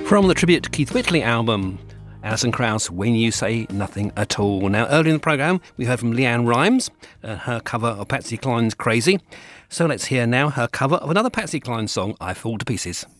From the tribute to Keith Whitley album, Alison Krauss, When You Say Nothing at All. Now, earlier in the programme, we heard from Leanne Rimes, her cover of Patsy Cline's Crazy. So let's hear now her cover of another Patsy Cline song, I Fall to Pieces.